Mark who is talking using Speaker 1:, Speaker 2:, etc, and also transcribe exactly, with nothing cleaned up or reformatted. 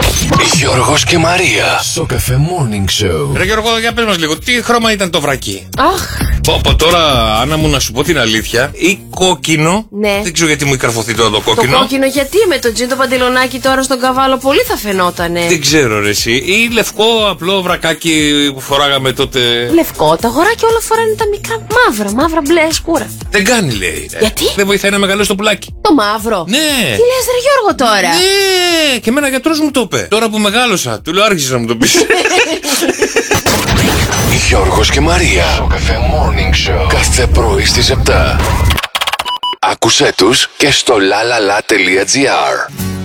Speaker 1: Γιώργος και Μαρία. Σοκαφέ Morning Show.
Speaker 2: Ρε Γιώργο, για πες μας λίγο, τι χρώμα ήταν το βρακί?
Speaker 3: Αχ.
Speaker 2: Πω, πω, τώρα, Άννα μου, να σου πω την αλήθεια, ή κόκκινο.
Speaker 3: Ναι.
Speaker 2: Δεν ξέρω γιατί μου έχει καρφωθεί τώρα το
Speaker 3: Το
Speaker 2: κόκκινο.
Speaker 3: κόκκινο γιατί με το τζιν το παντελονάκι τώρα στον καβάλο πολύ θα φαινότανε.
Speaker 2: Δεν ξέρω, ρε εσύ. Ή λευκό απλό βρακάκι που φοράγαμε τότε.
Speaker 3: Λευκό, τα αγοράκια όλα φοράνε τα μικρά μαύρα, μαύρα μπλε σκούρα.
Speaker 2: Δεν κάνει, λέει. Ρε.
Speaker 3: Γιατί?
Speaker 2: Δεν βοηθάει να μεγαλώσει το πουλάκι.
Speaker 3: Το μαύρο.
Speaker 2: Ναι.
Speaker 3: Τι λες ρε Γιώργο τώρα?
Speaker 2: Ναι, και εμένα γιατρός μου το είπε. Τώρα που μεγάλωσα, του λέω άρχισε να μου το πεις.
Speaker 1: Γιώργος και Μαρία. Σοκαφέ Morning Show. Κάθε πρωί στις επτά. Άκουσέ τους και στο lalala.gr.